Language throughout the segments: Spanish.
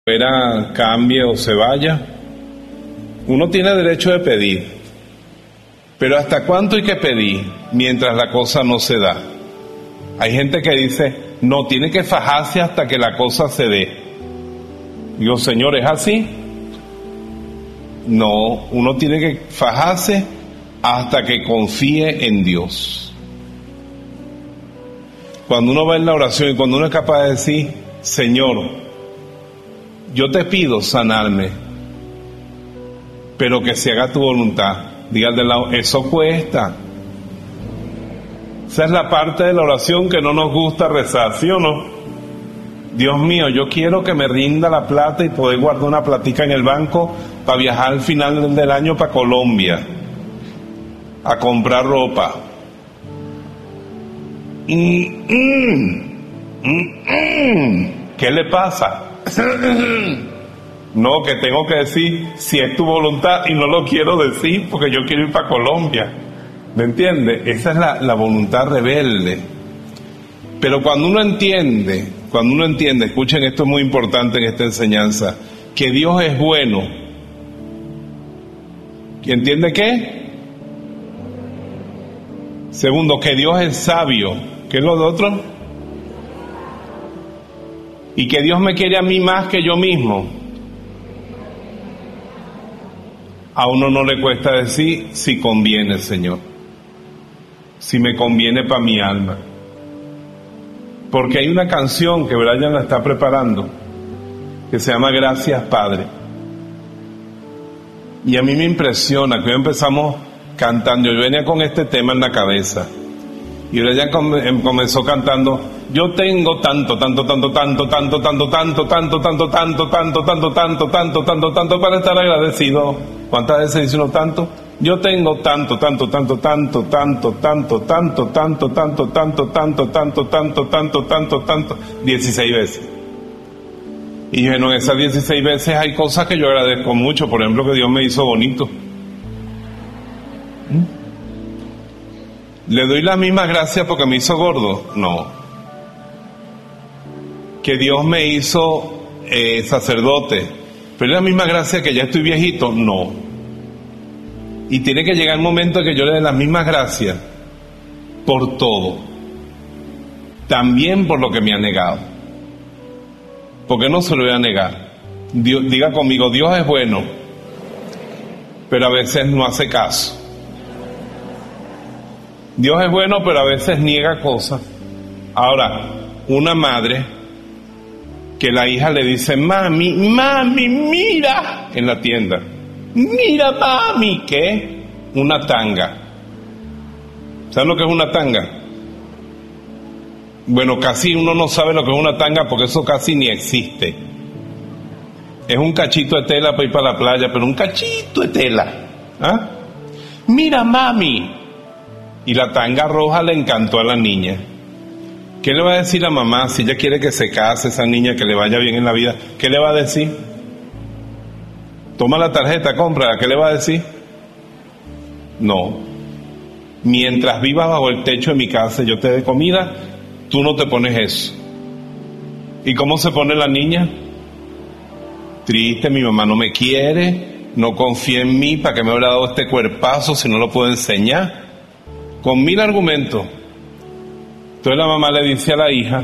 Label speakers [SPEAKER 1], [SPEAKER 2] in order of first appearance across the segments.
[SPEAKER 1] cambie o se vaya. Uno tiene derecho de pedir, pero ¿hasta cuánto hay que pedir mientras la cosa no se da? Hay gente que dice, no, tiene que fajarse hasta que la cosa se dé. Digo, Señor, ¿es así? No, uno tiene que fajarse hasta que confíe en Dios. Cuando uno va en la oración y cuando uno es capaz de decir, Señor, yo te pido sanarme, pero que se haga tu voluntad. Diga al de lado, eso cuesta. Esa es la parte de la oración que no nos gusta rezar, ¿sí o no? Dios mío, yo quiero que me rinda la plata y poder guardar una platica en el banco para viajar al final del año para Colombia a comprar ropa. ¿Qué le pasa? No, que tengo que decir si es tu voluntad y no lo quiero decir porque yo quiero ir para Colombia. ¿Me entiende? Esa es la voluntad rebelde. Pero cuando uno entiende, escuchen, esto es muy importante en esta enseñanza, que Dios es bueno. ¿Entiende qué? Segundo, que Dios es sabio. ¿Qué es lo de otro? Y que Dios me quiere a mí más que yo mismo. A uno no le cuesta decir si conviene, Señor, si me conviene para mi alma. Porque hay una canción que Brian la está preparando que se llama Gracias Padre, y a mí me impresiona que hoy empezamos cantando. Yo venía con este tema en la cabeza y Brian comenzó cantando, yo tengo tanto para estar agradecido. ¿Cuántas veces dice uno tanto? Yo tengo tanto, 16 veces. Y bueno, en esas 16 veces hay cosas que yo agradezco mucho. Por ejemplo, que Dios me hizo bonito. ¿Le doy las mismas gracias porque me hizo gordo? No. Que Dios me hizo sacerdote, pero es la misma gracia que ya estoy viejito. No. Y tiene que llegar el momento en que yo le dé las mismas gracias por todo, también por lo que me ha negado, porque no se lo voy a negar. Dios, diga conmigo, Dios es bueno, pero a veces no hace caso. Dios es bueno, pero a veces niega cosas. Ahora, una madre que la hija le dice, mami, mira, en la tienda, mira, mami, ¿qué? Una tanga. ¿Saben lo que es una tanga? Bueno, casi uno no sabe lo que es una tanga porque eso casi ni existe. Es un cachito de tela para ir para la playa, pero un cachito de tela. ¿Ah? Mira, mami. Y la tanga roja le encantó a la niña. ¿Qué le va a decir la mamá si ella quiere que se case esa niña, que le vaya bien en la vida? ¿Qué le va a decir? Toma la tarjeta, cómprala. ¿Qué le va a decir? No. Mientras vivas bajo el techo de mi casa y yo te dé comida, tú no te pones eso. ¿Y cómo se pone la niña? Triste, mi mamá no me quiere, no confía en mí, ¿para qué me habrá dado este cuerpazo si no lo puedo enseñar? Con 1000 argumentos. Entonces la mamá le dice a la hija,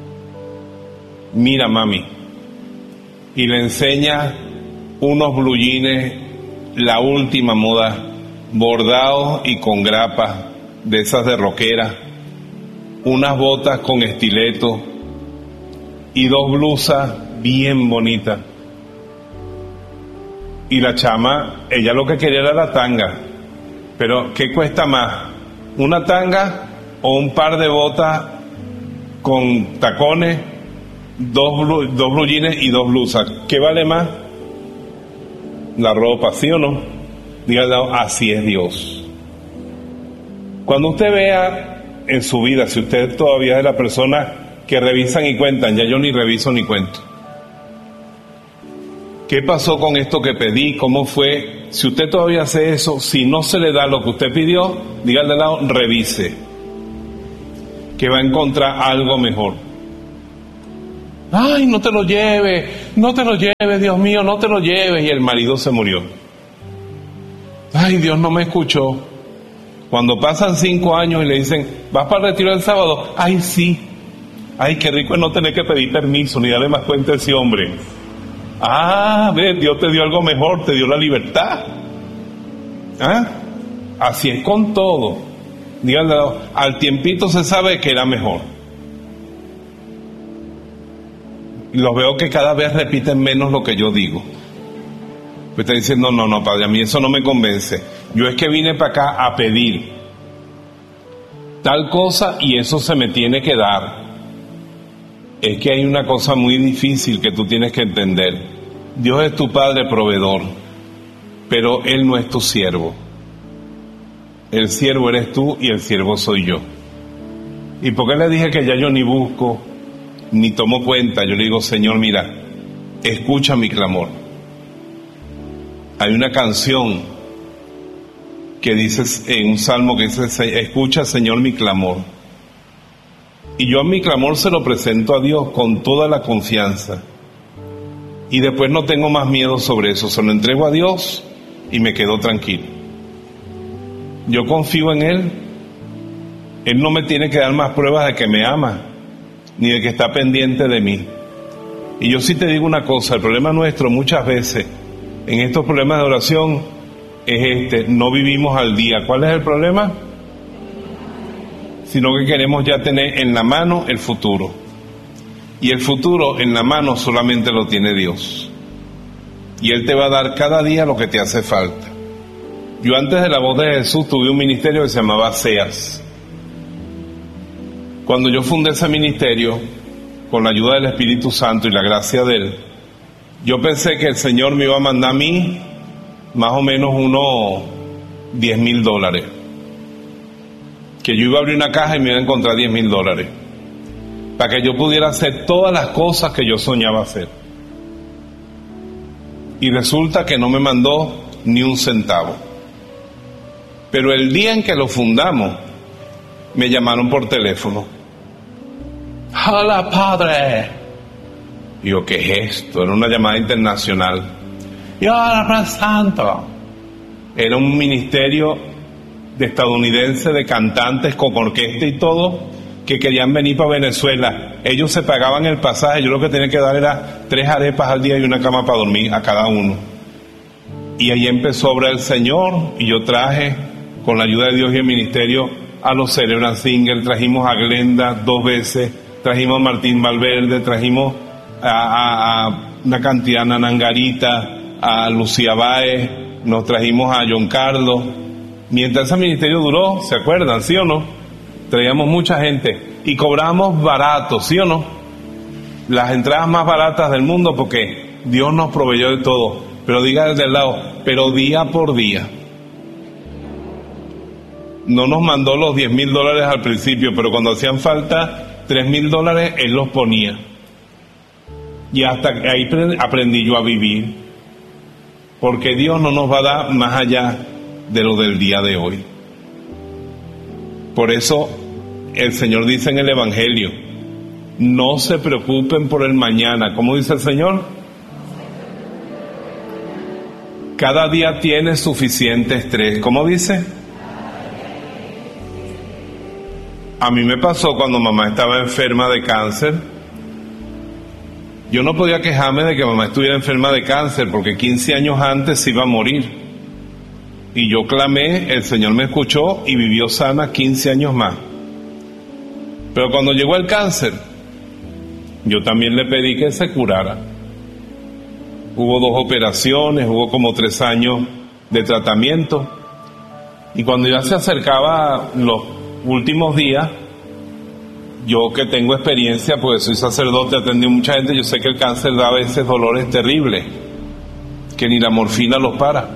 [SPEAKER 1] mira, mami, y le enseña unos blue jeans, la última moda, bordados y con grapas, de esas de rockera, unas botas con estileto y 2 blusas bien bonitas. Y la chama, ella lo que quería era la tanga. Pero ¿qué cuesta más? ¿Una tanga o un par de botas con tacones, 2 blue jeans y 2 blusas? ¿Qué vale más? La ropa, ¿sí o no? Dígale, así es Dios. Cuando usted vea en su vida, si usted todavía es de la persona que revisan y cuentan, ya yo ni reviso ni cuento. ¿Qué pasó con esto que pedí? ¿Cómo fue? Si usted todavía hace eso, si no se le da lo que usted pidió, dígale al lado, revise, que va a encontrar algo mejor. Ay, no te lo lleves, no te lo lleves, Dios mío, no te lo lleves, y el marido se murió. Ay, Dios no me escuchó. Cuando pasan 5 años y le dicen, ¿vas para el retiro el sábado? Ay, sí. Ay, qué rico es no tener que pedir permiso ni darle más cuenta a ese hombre. Ah, ve, Dios te dio algo mejor, te dio la libertad. ¿Ah? Así es con todo. Díganle, al tiempito se sabe que era mejor. Y los veo que cada vez repiten menos lo que yo digo. Pues están diciendo, no, padre, a mí eso no me convence. Yo es que vine para acá a pedir tal cosa y eso se me tiene que dar. Es que hay una cosa muy difícil que tú tienes que entender. Dios es tu Padre proveedor, pero Él no es tu siervo. El siervo eres tú y el siervo soy yo. ¿Y por qué le dije que ya yo ni busco, ni tomo cuenta? Yo le digo, Señor, mira, escucha mi clamor. Hay una canción que dice, en un salmo que dice, escucha, Señor, mi clamor. Y yo a mi clamor se lo presento a Dios con toda la confianza. Y después no tengo más miedo sobre eso, se lo entrego a Dios y me quedo tranquilo. Yo confío en Él. Él no me tiene que dar más pruebas de que me ama, ni de que está pendiente de mí. Y yo sí te digo una cosa, el problema nuestro muchas veces, en estos problemas de oración, es no vivimos al día. ¿Cuál es el problema? Sino que queremos ya tener en la mano el futuro. Y el futuro en la mano solamente lo tiene Dios. Y Él te va a dar cada día lo que te hace falta. Yo antes de la voz de Jesús tuve un ministerio que se llamaba SEAS. Cuando yo fundé ese ministerio, con la ayuda del Espíritu Santo y la gracia de Él, yo pensé que el Señor me iba a mandar a mí más o menos unos $10,000. Que yo iba a abrir una caja y me iba a encontrar $10,000. Para que yo pudiera hacer todas las cosas que yo soñaba hacer. Y resulta que no me mandó ni un centavo. Pero el día en que lo fundamos, me llamaron por teléfono. ¡Hola, padre! Y yo, ¿qué es esto? Era una llamada internacional. Y ahora, Padre Santo. Era un ministerio de estadounidense, de cantantes con orquesta y todo, que querían venir para Venezuela. Ellos se pagaban el pasaje. Yo lo que tenía que dar era 3 arepas al día y una cama para dormir a cada uno. Y ahí empezó a obrar el Señor, y yo traje, con la ayuda de Dios y el ministerio, a los Celebran Singers, trajimos a Glenda 2 veces, trajimos a Martín Valverde, trajimos a una cantidad, a Nangarita, a Lucía Báez, nos trajimos a John Carlos. Mientras ese ministerio duró, ¿se acuerdan, sí o no? Traíamos mucha gente y cobramos barato, ¿sí o no? Las entradas más baratas del mundo, porque Dios nos proveyó de todo. Pero diga desde el lado, pero día por día. No nos mandó los $10,000 al principio, pero cuando hacían falta $3,000, Él los ponía. Y hasta ahí aprendí yo a vivir. Porque Dios no nos va a dar más allá de lo del día de hoy. Por eso el Señor dice en el Evangelio, no se preocupen por el mañana. ¿Cómo dice el Señor? Cada día tiene suficiente estrés. ¿Cómo dice? A mí me pasó cuando mamá estaba enferma de cáncer. Yo no podía quejarme de que mamá estuviera enferma de cáncer, porque 15 años antes se iba a morir. Y yo clamé, el Señor me escuchó y vivió sana 15 años más. Pero cuando llegó el cáncer, yo también le pedí que se curara. Hubo 2 operaciones, hubo como 3 años de tratamiento. Y cuando ya se acercaba los últimos días, yo que tengo experiencia, pues soy sacerdote, atendí a mucha gente, yo sé que el cáncer da a veces dolores terribles, que ni la morfina los para.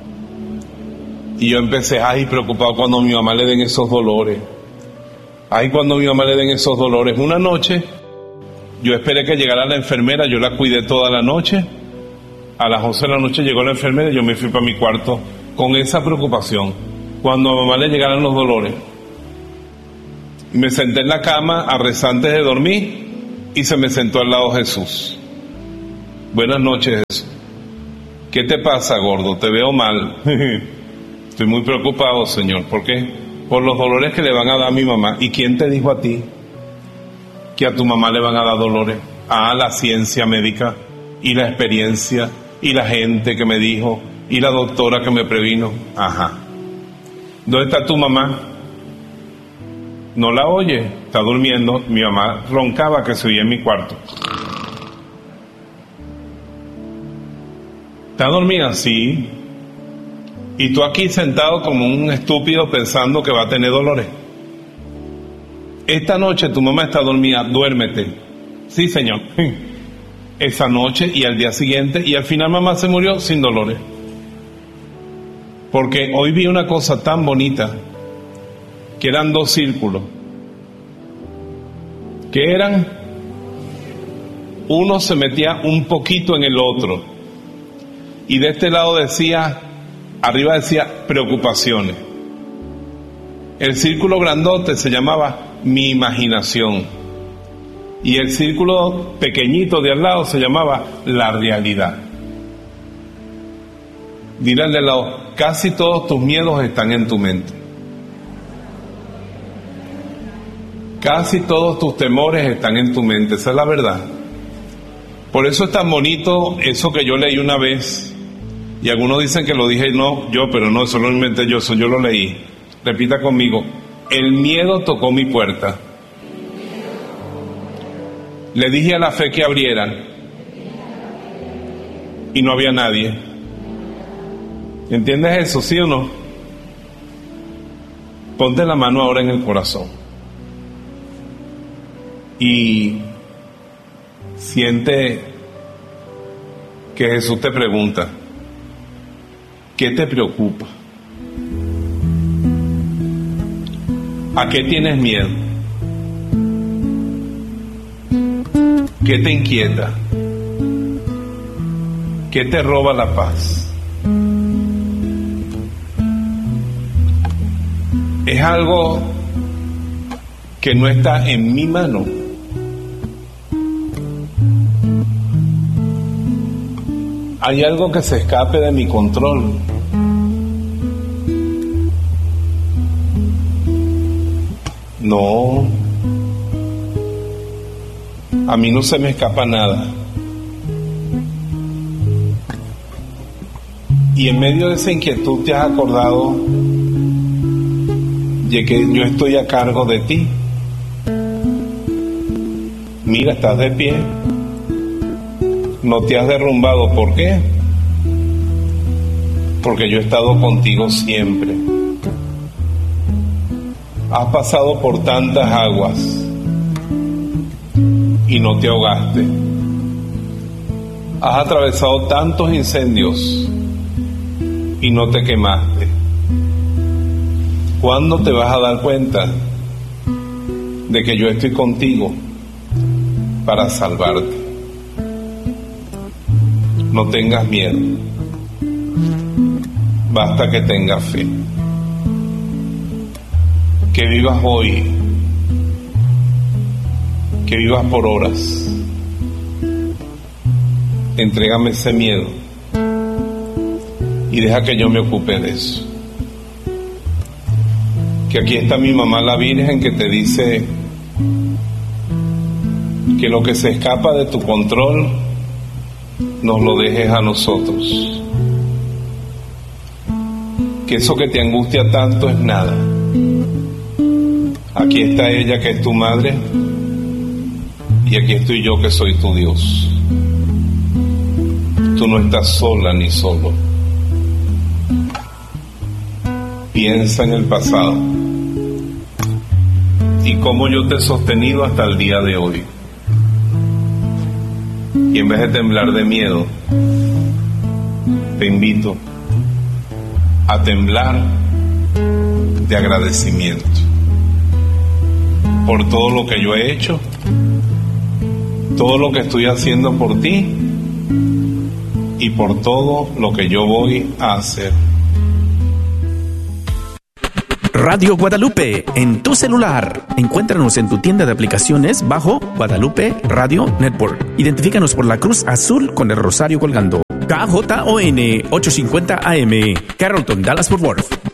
[SPEAKER 1] Y yo empecé, preocupado cuando mi mamá le den esos dolores. Cuando mi mamá le den esos dolores. Una noche, yo esperé que llegara la enfermera, yo la cuidé toda la noche. A las 11 de la noche llegó la enfermera y yo me fui para mi cuarto con esa preocupación. Cuando a mamá le llegaran los dolores, me senté en la cama a rezar antes de dormir y se me sentó al lado Jesús. Buenas noches. ¿Qué te pasa, gordo? Te veo mal. Estoy muy preocupado, señor. ¿Por qué? Por los dolores que le van a dar a mi mamá. ¿Y quién te dijo a ti que a tu mamá le van a dar dolores? Ah, la ciencia médica y la experiencia y la gente que me dijo y la doctora que me previno. Ajá. ¿Dónde está tu mamá? No la oye, está durmiendo. Mi mamá roncaba que se oía en mi cuarto. ¿Está dormida? Sí. Y tú aquí sentado como un estúpido pensando que va a tener dolores. Esta noche tu mamá está dormida, duérmete. Sí, señor. Esa noche y al día siguiente, y al final mamá se murió sin dolores. Porque hoy vi una cosa tan bonita, que eran 2 círculos. ¿Qué eran? Uno se metía un poquito en el otro. Y de este lado decía, arriba decía preocupaciones. El círculo grandote se llamaba mi imaginación. Y el círculo pequeñito de al lado se llamaba la realidad. Dile al de al lado, casi todos tus miedos están en tu mente. Casi todos tus temores están en tu mente, esa es la verdad. Por eso es tan bonito eso que yo leí una vez, y algunos dicen que lo dije pero no, eso lo inventé yo, eso yo lo leí. Repita conmigo, el miedo tocó mi puerta. Le dije a la fe que abriera, y no había nadie. ¿Entiendes eso, sí o no? Ponte la mano ahora en el corazón y siente que Jesús te pregunta, ¿qué te preocupa? ¿A qué tienes miedo? ¿Qué te inquieta? ¿Qué te roba la paz? Es algo que no está en mi mano. Hay algo que se escape de mi control. No, a mí no se me escapa nada. Y en medio de esa inquietud te has acordado de que yo estoy a cargo de ti. Mira, estás de pie. No te has derrumbado. ¿Por qué? Porque yo he estado contigo siempre. Has pasado por tantas aguas y no te ahogaste. Has atravesado tantos incendios y no te quemaste. ¿Cuándo te vas a dar cuenta de que yo estoy contigo para salvarte? No tengas miedo. Basta que tengas fe. Que vivas hoy. Que vivas por horas. Entrégame ese miedo y deja que yo me ocupe de eso. Que aquí está mi mamá la Virgen que te dice que lo que se escapa de tu control nos lo dejes a nosotros. Que eso que te angustia tanto es nada. Aquí está ella que es tu madre y aquí estoy yo que soy tu Dios. Tú no estás sola ni solo. Piensa en el pasado y cómo yo te he sostenido hasta el día de hoy. Y en vez de temblar de miedo, te invito a temblar de agradecimiento por todo lo que yo he hecho, todo lo que estoy haciendo por ti y por todo lo que yo voy a hacer.
[SPEAKER 2] Radio Guadalupe en tu celular. Encuéntranos en tu tienda de aplicaciones bajo Guadalupe Radio Network. Identifícanos por la cruz azul con el rosario colgando. KJON 850 AM, Carrollton, Dallas, Fort Worth.